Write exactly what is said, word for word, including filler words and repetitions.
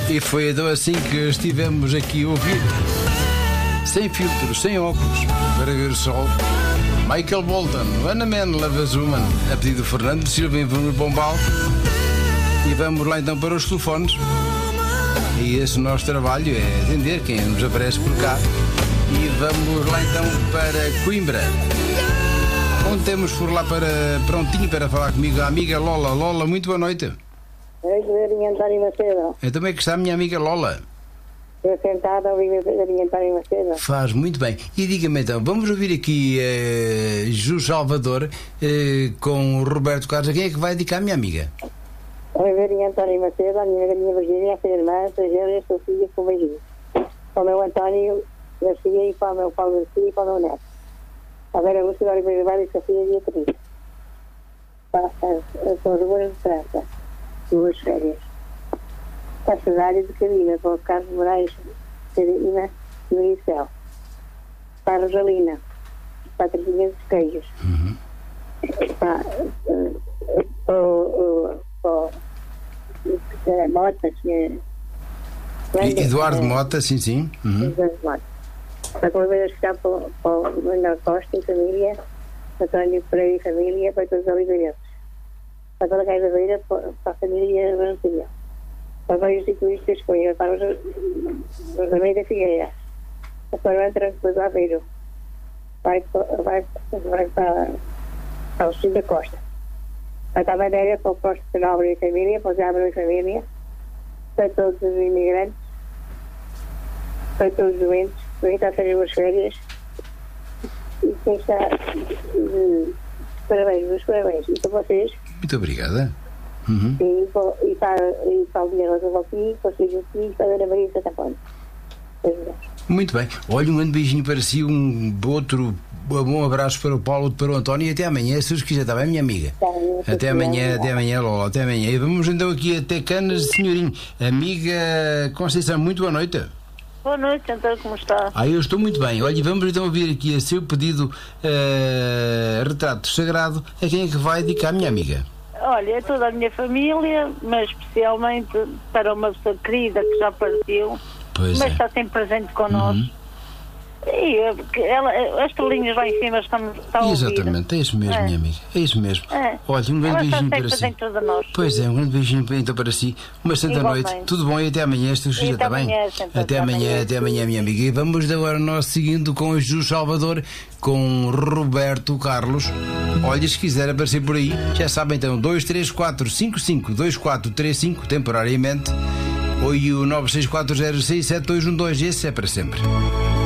E foi então assim que estivemos aqui a ouvir, sem filtros, sem óculos, para ver o sol, Michael Bolton, When a Man Loves a Woman, a pedido de Fernando Silva em Pombal. E vamos lá então para os telefones. E esse nosso trabalho é atender quem nos aparece por cá. E vamos lá então para Coimbra, onde temos por lá para prontinho para falar comigo a amiga Lola. Lola, muito boa noite. Oi, Galinha António Macedo. Então como é que está a minha amiga Lola? Estou sentada a ouvir a Galinha António Macedo. Faz muito bem. E diga-me então, vamos ouvir aqui eh, Ju Salvador eh, com o Roberto Carlos. A quem é que vai dedicar a minha amiga? Oi, Galinha António Macedo, a minha Galinha Virgínia, a sua irmã, a sua Gélia, a sua filha, com o beijinho. Para o meu António Garcia e para o meu Paulo Garcia e para o meu neto. A Vera Lúcia, a Oliveira Vale e a Sofia Beatriz. Para a sua Rua de França. Duas férias. Para a Cesária de Carina, para o Carlos Moraes, Carina e Maricel. Para a Rosalina, para a Tercinha dos Queijos. Uhum. Para, para o Mota, Eduardo Mota, sim, sim. Uhum. Eduardo Mota. Para a Oliveira Especial para o Manuel Costa e família, para António Pereira e família, para todos os oliveirenses. Para toda a Casa Beira, para a família Brantilha. Para vários ciclistas, para os Rosamei Figueira. Para o Antranco do Aveiro. Vai, vai, vai para, para o Sul da Costa. Para a Madeira, para o Posto de Nobre e família, para o Zabra e família. Para todos os imigrantes. Para todos os doentes. Para quem está a fazer as férias. E quem está. De, parabéns, meus parabéns. E para vocês. Muito obrigada. Uhum. E, e, para, e para o Guilherme Rosa Valquim, para o Sérgio Pires, para a Ana Maria de Santa Ponte. Muito bem. Olha, um grande beijinho para si, um outro bom abraço para o Paulo, para o António e até amanhã, se os quiser, está bem, minha amiga? Tá, até amanhã, até amanhã, Lola, até amanhã. E vamos então aqui até Canas, senhorinho. Amiga Conceição, muito boa noite. Boa noite, Antônio, como está? Ah, eu estou muito bem. Olha, vamos então ouvir aqui a seu pedido uh, retrato sagrado. A quem é que vai dedicar, minha amiga? Olha, é toda a minha família, mas especialmente para uma pessoa querida que já partiu, pois mas é. está sempre presente connosco. Uhum. E ela, as telinhas lá em cima estão, estão a ouvir. Exatamente, é isso mesmo, é. minha amiga. É isso mesmo. É. Olha, um grande ela beijinho para está si. dentro de nós. Pois é, um grande beijinho então para si. Uma santa Igualmente. noite. Tudo bom e até amanhã, se os quiser, está bem? Amanhã, até, até amanhã, até amanhã, minha amiga. E vamos agora nós seguindo com o Ju Salvador, com Roberto Carlos. Olha, se quiser aparecer por aí, já sabem então, dois três quatro cinco cinco dois quatro três cinco, temporariamente, ou o nove seis quatro zero seis sete dois um dois, esse é para sempre.